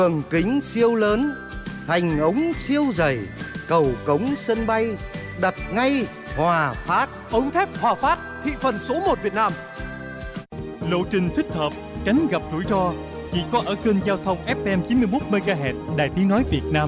Đường kính siêu lớn, thành ống siêu dày, cầu cống sân bay, đặt ngay Hòa Phát. Ống thép Hòa Phát, thị phần số 1 Việt Nam. Lộ trình thích hợp, tránh gặp rủi ro chỉ có ở kênh giao thông FM 91 MHz Đài Tiếng nói Việt Nam.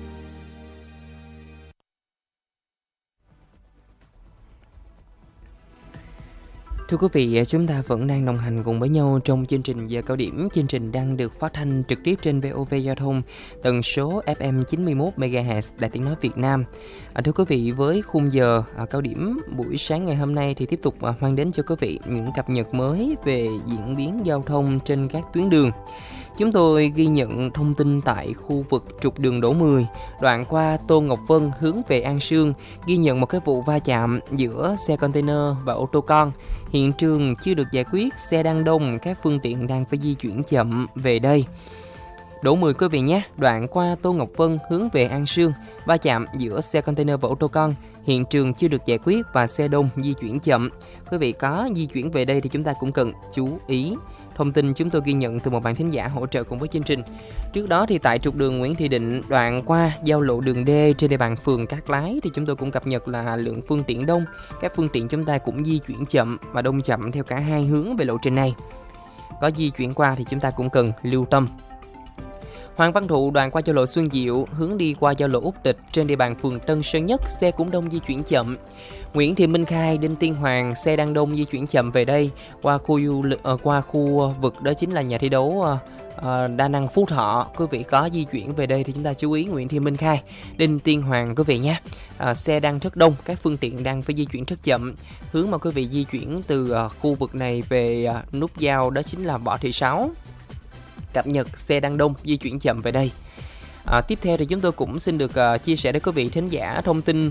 Thưa quý vị, chúng ta vẫn đang đồng hành cùng với nhau trong chương trình Giờ Cao Điểm. Chương trình đang được phát thanh trực tiếp trên VOV Giao thông, tần số FM 91 MHz Đài Tiếng nói Việt Nam. Thưa quý vị, với khung giờ cao điểm buổi sáng ngày hôm nay thì tiếp tục mang đến cho quý vị những cập nhật mới về diễn biến giao thông trên các tuyến đường. Chúng tôi ghi nhận thông tin tại khu vực trục đường Đỗ Mười, đoạn qua Tô Ngọc Vân hướng về An Sương, ghi nhận một cái vụ va chạm giữa xe container và ô tô con. Hiện trường chưa được giải quyết, xe đang đông, các phương tiện đang phải di chuyển chậm về đây. Đỗ Mười quý vị nhé, đoạn qua Tô Ngọc Vân hướng về An Sương, va chạm giữa xe container và ô tô con. Hiện trường chưa được giải quyết và xe đông di chuyển chậm. Quý vị có di chuyển về đây thì chúng ta cũng cần chú ý. Thông tin chúng tôi ghi nhận từ một bạn thính giả hỗ trợ cùng với chương trình. Trước đó thì tại trục đường Nguyễn Thị Định, đoạn qua giao lộ đường D trên địa bàn phường Cát Lái thì chúng tôi cũng cập nhật là lượng phương tiện đông. Các phương tiện chúng ta cũng di chuyển chậm và đông chậm theo cả hai hướng về lộ trình này. Có di chuyển qua thì chúng ta cũng cần lưu tâm. Hoàng Văn Thụ đoạn qua giao lộ Xuân Diệu hướng đi qua giao lộ Úc Tịch trên địa bàn phường Tân Sơn Nhất, xe cũng đông di chuyển chậm. Nguyễn Thị Minh Khai, Đinh Tiên Hoàng, xe đang đông di chuyển chậm về đây qua khu vực đó chính là nhà thi đấu Đa Năng Phú Thọ. Quý vị có di chuyển về đây thì chúng ta chú ý Nguyễn Thị Minh Khai, Đinh Tiên Hoàng quý vị nhé. Xe đang rất đông, các phương tiện đang phải di chuyển rất chậm. Hướng mà quý vị di chuyển từ khu vực này về nút giao đó chính là Võ Thị Sáu. Cập nhật xe đang đông, di chuyển chậm về đây. Tiếp theo thì chúng tôi cũng xin được chia sẻ đến quý vị thính giả thông tin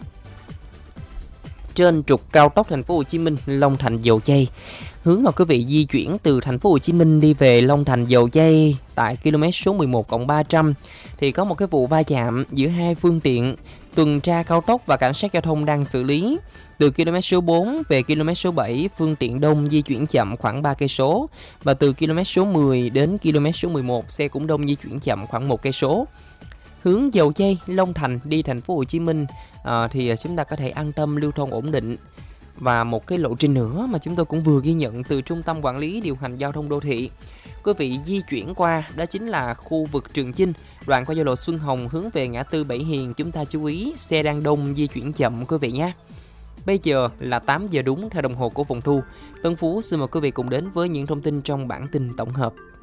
trên trục cao tốc Thành phố Hồ Chí Minh Long Thành Dầu Giây. Hướng mà quý vị di chuyển từ Thành phố Hồ Chí Minh đi về Long Thành Dầu Giây tại km số 11+300 thì có một cái vụ va chạm giữa hai phương tiện. Tuần tra cao tốc và cảnh sát giao thông đang xử lý. Từ km số 4 về km số 7, phương tiện đông di chuyển chậm khoảng 3 cây số và từ km số 10 đến km số 11, xe cũng đông di chuyển chậm khoảng 1 cây số. Hướng Dầu Giây, Long Thành đi Thành phố Hồ Chí Minh thì chúng ta có thể an tâm lưu thông ổn định. Và một cái lộ trình nữa mà chúng tôi cũng vừa ghi nhận từ Trung tâm Quản lý Điều hành Giao thông Đô thị. Quý vị di chuyển qua đó chính là khu vực Trường Chinh, đoạn qua giao lộ Xuân Hồng hướng về ngã tư Bảy Hiền. Chúng ta chú ý xe đang đông di chuyển chậm quý vị nhé. Bây giờ là 8 giờ đúng theo đồng hồ của Phòng Thu. Tân Phú xin mời quý vị cùng đến với những thông tin trong bản tin tổng hợp.